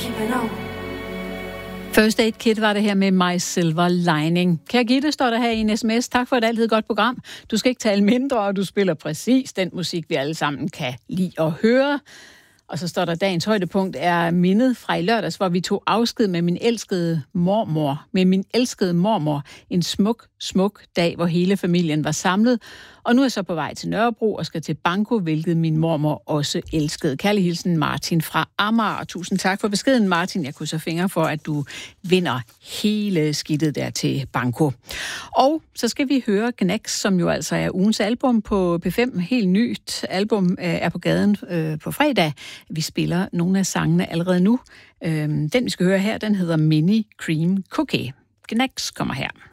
keeping on. First Aid Kit var det her med My Silver Lining. Kære Gitte, står der her i en sms. Tak for et altid godt program. Du skal ikke tale mindre, og du spiller præcis den musik, vi alle sammen kan lide at høre. Og så står der, dagens højdepunkt er mindet fra i lørdags, hvor vi tog afsked med min elskede mormor. En smuk, smuk dag, hvor hele familien var samlet. Og nu er jeg så på vej til Nørrebro og skal til Banko, hvilket min mormor også elskede. Kærlig hilsen, Martin fra Amager. Og tusind tak for beskeden, Martin. Jeg krydser fingre for, at du vinder hele skidtet der til Banko. Og så skal vi høre Gnags, som jo altså er ugens album på P5. Helt nyt album er på gaden på fredag. Vi spiller nogle af sangene allerede nu. Den, vi skal høre her, den hedder Mini Cream Cookie. Gnags kommer her.